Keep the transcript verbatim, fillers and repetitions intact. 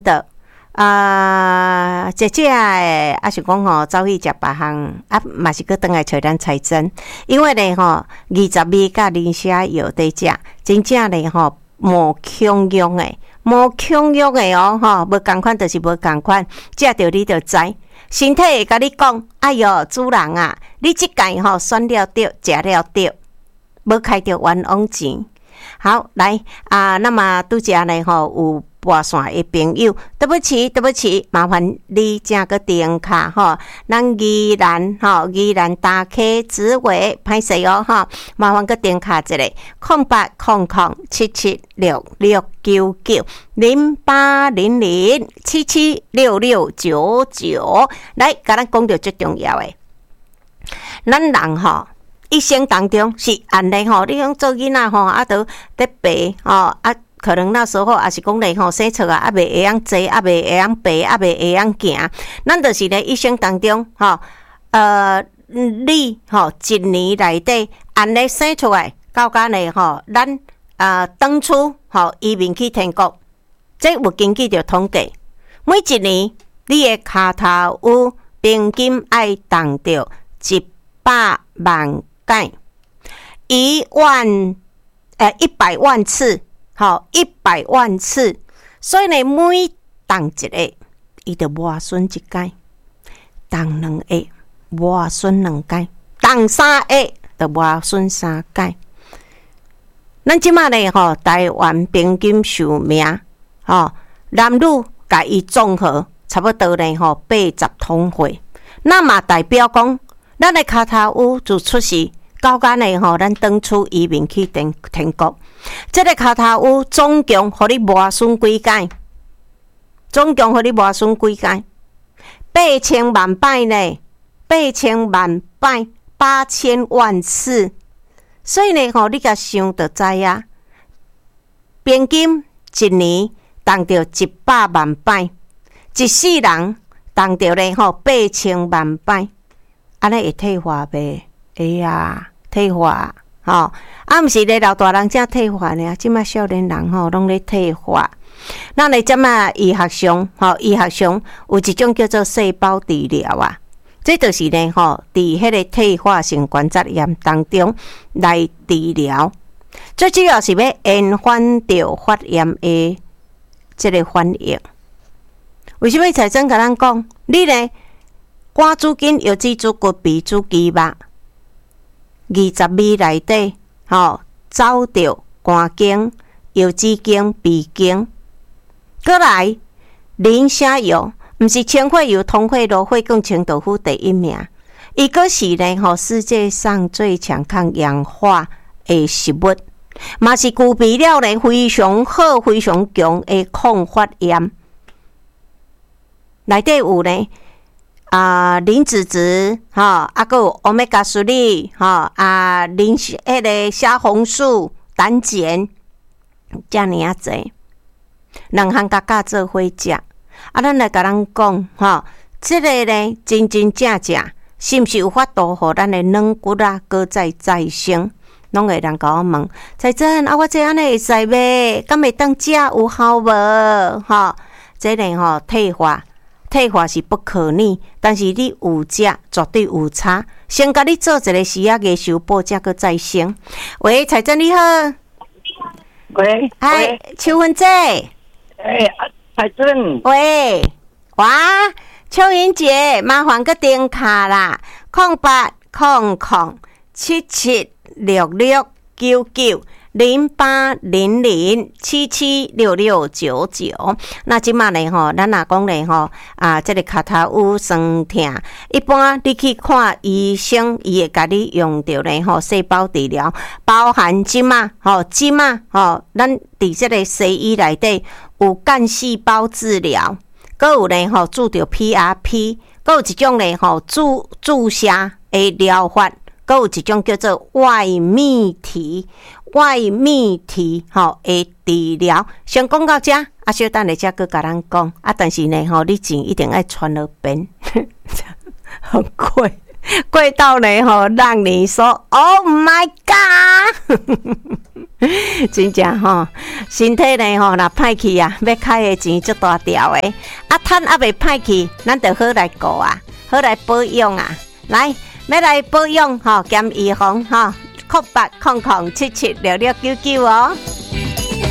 的。啊、呃，姐姐诶，啊是讲吼，走去食别项，啊嘛是去倒来找咱财神，因为咧吼，二十味甲零舍药在食，真正咧吼，无共用诶，无共用诶哦，吼，无共款就是无共款，食着你就知，身体会甲你讲，哎哟，主人啊，你即届吼选了对，食了对，无开着冤枉钱。好，来啊，那么拄则咧吼有。跋线的朋友，对不起，对不起，麻烦你加个电卡吼，咱宜兰吼，宜兰大溪紫围歹势哦吼，麻烦个电卡一个空八空空七七六六九九零八零零七七六六九九，来，甲咱讲到最重要的，咱人吼。一生当中是安尼吼，你讲做囡仔吼，啊，都得爬吼啊。可能那时候也是讲咧吼，生出啊，啊未会晓坐，啊未会晓爬，啊未会晓行。咱就是咧一生当中吼，呃，你吼一年内底安尼生出来，到干咧吼，咱啊当初吼移民去天国，这有根据着统计，每一年你的骹头有平均爱动着一百万改，一万呃一百万次。好，一百万次，所以呢，每动一个，伊就磨损一届；动两个，磨损两届；动三个，就磨损三届。咱即马呢，吼，台湾平均寿命，吼，男女甲伊综合差不多呢，吼，八十通岁。那么代表讲，咱的骹头有就出世。到间呢吼，咱当初移民去天天国，这个骹头有总共互你磨损几届？总共互你磨损几届？八千万摆呢？八千万摆，八千万次。所以呢，吼，你甲想就知啊，平均一年动着一百万摆，一世人动着咧吼八千万摆，安尼会退化袂？会啊。退化，吼，啊，毋是咧老大人才退化呢，即摆少年人吼拢咧退化。咱咧即摆医学上，吼，医学上有一种叫做细胞治疗啊，这就是咧吼，伫迄个退化性关节炎当中来治疗。最主要是要延缓着发炎的即个反应。为什么财政甲咱讲？你咧肝主筋、腰子主骨、鼻主肌肉。二十味内底，吼，走着肝经、腰子经、鼻经，过来磷虾油，毋是千惠油、通惠螺惠更清豆腐第一名，伊个是呢吼世界上最强抗氧化的食物，嘛是具备了呢非常好、非常强的抗发炎。内底有呢。啊，磷脂质，吼，啊，还有 omega 三，吼，啊，磷迄个虾红素、胆碱，遮尔啊济，两项加加做伙食。啊，咱来甲咱讲，吼，即个呢，真真正正，是毋是有法度互咱的软骨啊，搁再再生？拢会人甲我问，财政啊，我这安尼会使袂？敢会当食有效无？吼，这个吼退化。退化是不可逆，但是你有食绝对有差。先甲你做一个时啊，月收报价个再生。喂，财政你好。 喂， 嗨，秋芬姐。 哎，财政。 喂，哇，秋云姐，麻烦个电卡啦，空八空空七七六六九九。零八零零七七六六九九，那即马呢吼，咱若讲咧吼啊，即、这个骹头有酸痛，一般你去看医生，伊会甲你用着咧吼细胞治疗，包含即马吼即马吼，咱伫即个西医内底有干细胞治疗，搁有咧吼注着 P R P， 搁有一种咧吼注注射的疗法，搁有一种叫做外泌体。外泌体吼的治疗，先讲到这，啊，小等下才搁甲咱讲，啊，但是呢吼，你钱一定爱传了边，很贵，贵到呢吼，让你说 ，Oh my God！ 真正吼，身体呢吼，若歹去啊，要开的钱足大条的，啊，趁还未歹去，咱就好来顾啊，好来保养啊，来，要来保养吼，兼预防吼，空八空空七七六六九九哦。